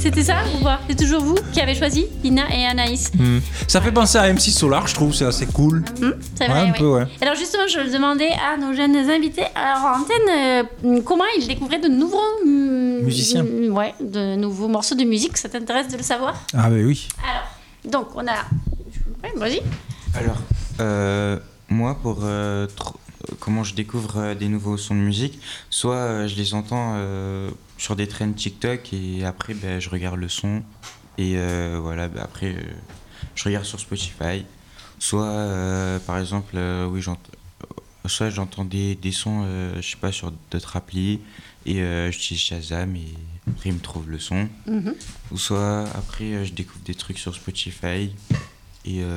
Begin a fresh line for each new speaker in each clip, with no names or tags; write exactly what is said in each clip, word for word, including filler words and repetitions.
C'était ça ou pas? C'est toujours vous qui avez choisi, Lina et Anaïs.
Mmh. Ça fait penser à M six Solar, je trouve, c'est assez cool.
Mmh, c'est vrai,
ouais, un
oui.
peu, ouais.
Alors justement, je demandais à nos jeunes invités, alors en antenne, euh, comment ils découvraient de nouveaux mm,
musiciens.
Mm, ouais, de nouveaux morceaux de musique. Ça t'intéresse de le savoir?
Ah bah oui.
Alors, donc on a... Ouais, vas-y.
Alors, euh, moi, pour euh, tr- comment je découvre euh, des nouveaux sons de musique, soit euh, je les entends euh, sur des trends TikTok et après ben, je regarde le son et euh, voilà, ben, après euh, je regarde sur Spotify, soit euh, par exemple, euh, oui, j'entends, soit j'entends des, des sons, euh, je sais pas, sur d'autres applis et euh, j'utilise Shazam et après il me trouve le son,
Mm-hmm.
ou soit après euh, je découvre des trucs sur Spotify et euh,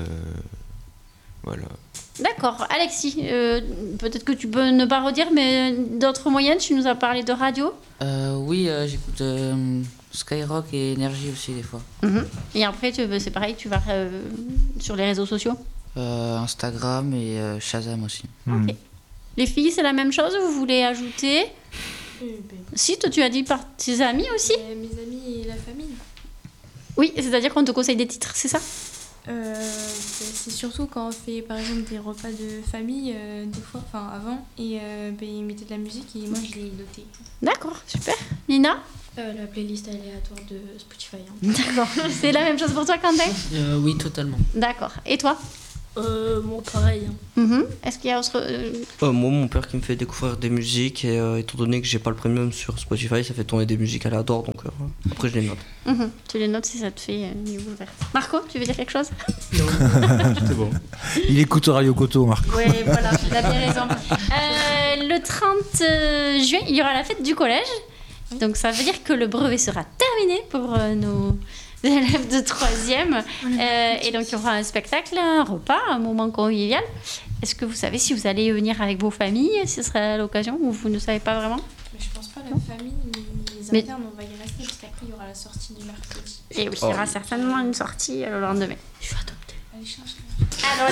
voilà.
D'accord. Alexis, euh, peut-être que tu peux ne pas redire, mais d'autres moyens, tu nous as parlé de radio.
Euh, oui, euh, j'écoute euh, Skyrock et Énergie aussi des fois.
Mm-hmm. Et après, tu, c'est pareil, tu vas euh, sur les réseaux sociaux.
Euh, Instagram et euh, Shazam aussi.
Mmh.
Ok. Les filles, c'est la même chose, vous voulez ajouter?
Euh, ben,
Si, toi tu as dit par tes amis aussi?
euh, mes amis et la famille.
Oui, c'est-à-dire qu'on te conseille des titres, c'est ça?
Euh, ben, c'est surtout quand on fait par exemple des repas de famille, euh, des fois, enfin avant, et euh, ben, ils mettaient de la musique et moi je l'ai noté.
D'accord, super. Lina?
Euh, la playlist aléatoire de Spotify. Hein.
D'accord. C'est la même chose pour toi, Quentin?
Euh, oui, totalement.
D'accord. Et toi?
Euh, bon, pareil. Hein.
Mm-hmm. Est-ce qu'il y a autre... euh,
Euh, moi, mon père qui me fait découvrir des musiques, et euh, étant donné que j'ai pas le premium sur Spotify, ça fait tourner des musiques à l'adore, donc euh, après je les note.
mm-hmm. Tu les notes si ça te fait euh, niveau vert. Marco, tu veux dire quelque chose?
C'est bon. Il écoute Radio Coto, Marc.
Oui, voilà, il a bien raison. Euh, le trente juin, il y aura la fête du collège. Donc ça veut dire que le brevet sera terminé pour euh, nos élèves de troisième. Euh, et donc il y aura un spectacle, un repas, un moment convivial. Est-ce que vous savez si vous allez venir avec vos familles? Ce sera l'occasion ou vous ne savez pas vraiment?
Mais je pense pas la famille, mais les
Mais-
internes, on va y rester parce qu'après il y aura la sortie du mercredi.
Et oui, il y aura certainement une sortie euh, le lendemain.
Je suis adoptée.
Allez chercher.
Alors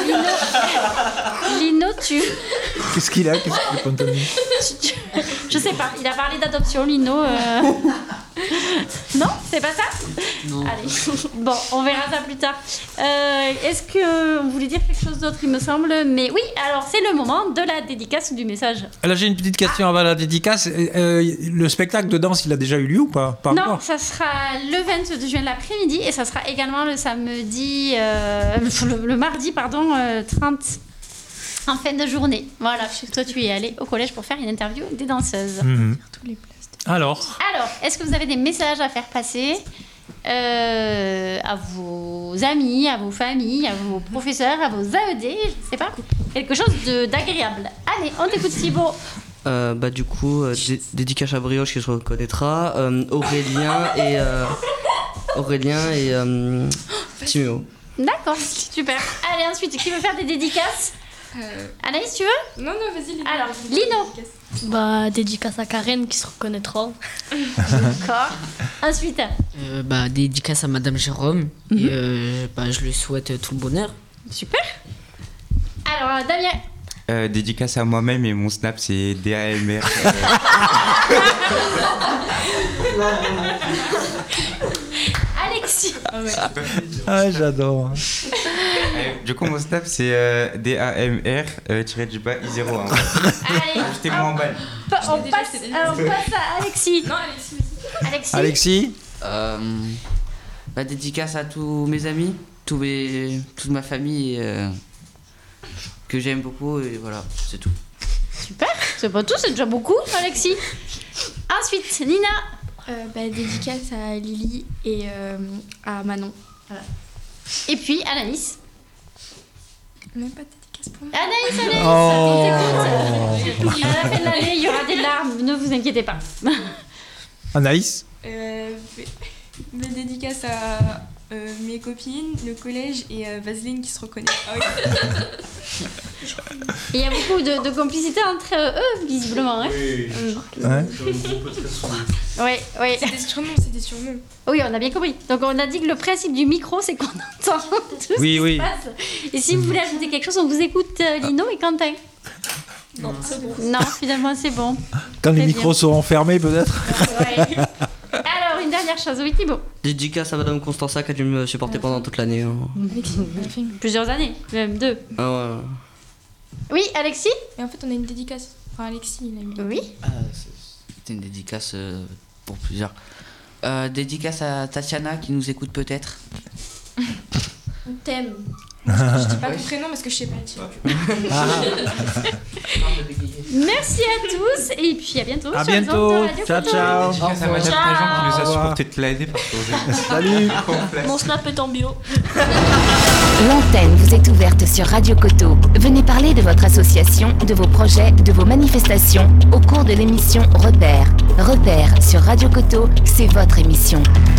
Lino, Lino tu...
Qu'est-ce qu'il a? Qu'est-ce qu'il a, Pantani?
tu- tu- Je sais pas, il a parlé d'adoption, Lino. euh. Non, c'est pas ça?
Non.
Allez, bon, on verra ça plus tard. Euh, est-ce que on voulait dire quelque chose d'autre, il me semble? Mais oui, alors c'est le moment de la dédicace du message.
Alors j'ai une petite question avant la dédicace. Euh, le spectacle de danse, il a déjà eu lieu ou pas? Pas
Non,
encore.
ça sera le vingt-deux juin l'après-midi et ça sera également le samedi, euh, le, le mardi, pardon, euh, trente en fin de journée. Voilà, toi tu es allé au collège pour faire une interview des danseuses.
Mhm.
Tous les places.
Alors,
Alors, est-ce que vous avez des messages à faire passer euh, à vos amis, à vos familles, à vos professeurs, à vos A E D, je ne sais pas, quelque chose de- d'agréable? Allez, on t'écoute Thibaut.
Euh, bah du coup, euh, dé- dédicace à Brioche qui se reconnaîtra, euh, Aurélien et euh, Aurélien et euh, Timéo.
D'accord, super. Allez, ensuite, qui veut faire des dédicaces?
Euh,
Anaïs, tu veux?
Non, non, vas-y, Lina.
Alors,
Vas-y,
Lino.
dédicace.
Bah, dédicace à Karen qui se reconnaîtra.
D'accord. Ensuite,
Euh, bah, dédicace à Madame Jérôme. Et euh, bah, je lui souhaite euh, tout le bonheur.
super. Alors, euh, Damien.
Euh, dédicace à moi-même et mon snap c'est D A M R.
Alexis.
ah, j'adore.
Euh, du coup mon snap c'est euh, D A M R euh, tiré du bas I zéro un.
Allez,
Jetez-moi en balle.
pa- on,
déjà,
passe,
je t'ai déjà
euh, on passe à Alexis.
Non, Alexis, vas-y.
Alexis.
Alexis?
Euh, bah, dédicace à tous mes amis, tous mes, toute ma famille euh, que j'aime beaucoup et voilà, c'est tout.
Super. C'est pas tout, c'est déjà beaucoup, Alexis. Ensuite, Nina.
Euh, bah, dédicace à Lily et euh, à Manon.
Et puis, Anaïs.
Même pas de dédicace pour moi.
Anaïs, Anaïs,
Oh.
on t'écoute. À la fin de l'année, il y aura des larmes, ne vous inquiétez pas.
Anaïs?
Euh, mais- mais dédicace à euh, mes copines, le collège et euh, Vaseline qui se reconnaît. Ah oui.
Il y a beaucoup de, de complicité entre eux, visiblement. Hein.
Ouais.
Oui, oui.
C'est des surnoms, c'est des surnoms.
Oui, on a bien compris. Donc, on a dit que le principe du micro, c'est qu'on entend tout
Oui,
ce qui
oui.
se passe. Et si vous voulez ajouter quelque chose, on vous écoute, euh, Lino et Quentin.
Non, c'est bon.
Non, finalement, c'est bon.
Quand les
Très
micros
bien.
seront fermés, peut-être?
Ouais. Alors, une dernière super, cher Zoé Thibault.
Dédicace à Madame Constanza qui a dû me supporter pendant toute l'année. hein.
Alexis, la fille.
Plusieurs années, même deux.
Ah ouais.
Oui, Alexis?
Et en fait, on a une dédicace. Enfin, Alexis, il a mis.
Oui.
Ah, c'est- C'était une dédicace euh, pour plusieurs. Euh, dédicace à Tatiana qui nous écoute peut-être.
On t'aime.
Je dis pas ton prénom parce que je sais pas le dire.
Merci à tous et puis à bientôt.
À
sur les
bientôt.
ondes de Radio
Ciao,
Photo.
ciao.
Dédicace à Madame Pageant qui nous a
Ciao.
supporté toute l'année parce que
Salut.
Mon snap est en bio.
L'antenne vous est ouverte sur Radio Coteau. Venez parler de votre association, de vos projets, de vos manifestations au cours de l'émission Repère. Repère sur Radio Coteau, c'est votre émission.